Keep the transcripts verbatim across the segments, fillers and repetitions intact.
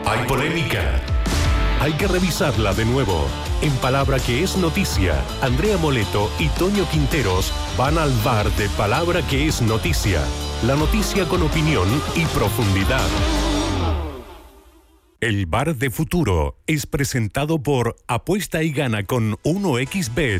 Hay polémica. Hay que revisarla de nuevo. En Palabra que es noticia, Andrea Moleto y Toño Quinteros van al bar de Palabra que es noticia. La noticia con opinión y profundidad. El bar de futuro es presentado por Apuesta y Gana con uno equis bet.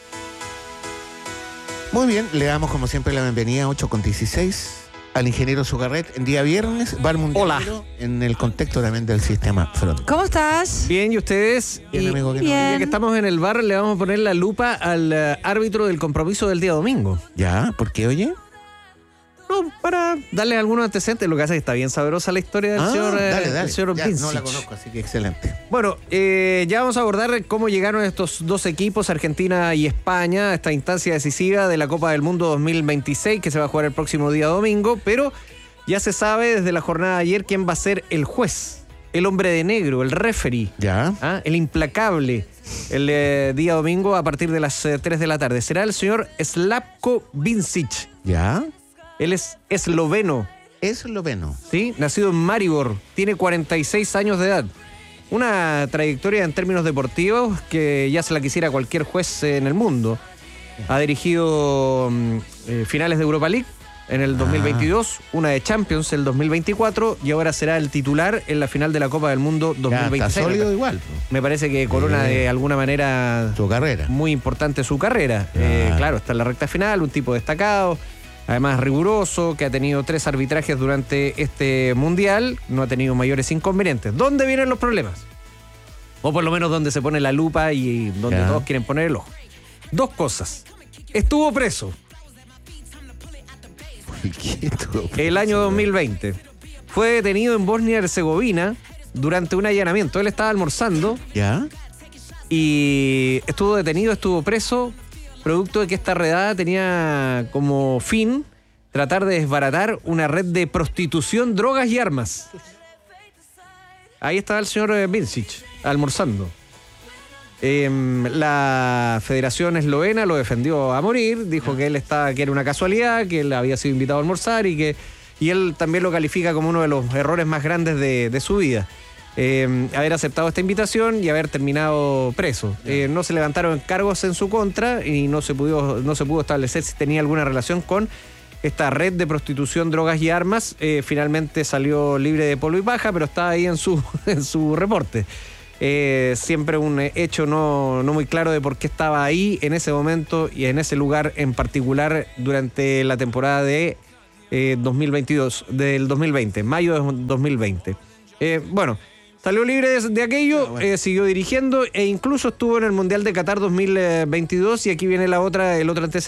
Muy bien, le damos como siempre la bienvenida a ocho con dieciséis al ingeniero Zucarret en día viernes, bar mundial. Hola. En el contexto también del sistema Front. ¿Cómo estás? Bien, ¿y ustedes? Bien, y, amigo, bien. y ya Bien. que estamos en el bar, le vamos a poner la lupa al eh, árbitro del compromiso del día domingo. ¿Ya? ¿Por qué, oye? No, para darle algunos antecedentes. Lo que hace es que está bien sabrosa la historia del Ah, señor, eh, dale, dale. del señor Ya, no Vincic. la conozco, así que excelente. Bueno, eh, ya vamos a abordar cómo llegaron estos dos equipos, Argentina y España, a esta instancia decisiva de la Copa del Mundo dos mil veintiséis, que se va a jugar el próximo día domingo, pero ya se sabe desde la jornada de ayer quién va a ser el juez, el hombre de negro, el referee, ¿Ya? ¿ah? el implacable, el eh, día domingo a partir de las eh, tres de la tarde. Será el señor Slavko Vincic. ¿Ya? Él es esloveno, Eso es lo bueno. ¿sí? Nacido en Maribor, tiene cuarenta y seis años de edad. Una trayectoria en términos deportivos que ya se la quisiera cualquier juez en el mundo. Ha dirigido mm, eh, finales de Europa League en el dos mil veintidós, una de Champions el dos mil veinticuatro y ahora será el titular en la final de la Copa del Mundo dos mil Ya, veintiséis. está sólido igual. po. Me parece que corona Sí. de alguna manera Su carrera. muy importante su carrera. Eh, Claro. claro, está en la recta final, un tipo destacado, además riguroso, que ha tenido tres arbitrajes durante este mundial, no ha tenido mayores inconvenientes. ¿Dónde vienen los problemas? O por lo menos donde se pone la lupa y donde Ya. todos quieren poner el ojo. Dos cosas. Estuvo preso ¿Por qué estuvo el año preso? dos mil veinte. Fue detenido en Bosnia y Herzegovina durante un allanamiento. Él estaba almorzando ¿Ya? y estuvo detenido, estuvo preso, producto de que esta redada tenía como fin tratar de desbaratar una red de prostitución, drogas y armas. Ahí estaba el señor eh, Vincic, almorzando. Em, la Federación Eslovena lo defendió a morir, dijo que él estaba, que era una casualidad, que él había sido invitado a almorzar y que y él también lo califica como uno de los errores más grandes de, de su vida. Eh, haber aceptado esta invitación y haber terminado preso. Eh, no se levantaron cargos en su contra y no se pudo, no se pudo establecer si tenía alguna relación con esta red de prostitución, drogas y armas. Eh, finalmente salió libre de polvo y paja, pero está ahí en su, en su reporte. Eh, siempre un hecho no, no muy claro de por qué estaba ahí en ese momento y en ese lugar en particular durante la temporada de eh, dos mil veintidós, del dos mil veinte, mayo de dos mil veinte. Eh, bueno, salió libre de, de aquello, Ah, bueno. eh, siguió dirigiendo e incluso estuvo en el Mundial de Qatar dos mil veintidós y aquí viene la otra, el otro antecedente.